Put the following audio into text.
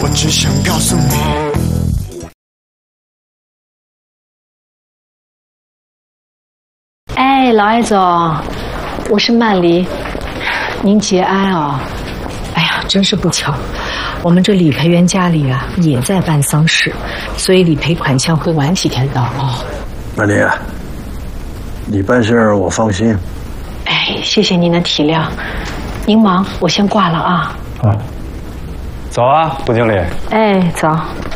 我只想告诉你。 哎，老艾总，我是曼黎，您节哀哦。哎呀，真是不巧，我们这理赔员家里啊也在办丧事，所以理赔款项会晚几天到哦。 曼黎，你办事儿我放心。 哎，谢谢您的体谅，您忙，我先挂了啊。 走啊，顾经理。 哎，走。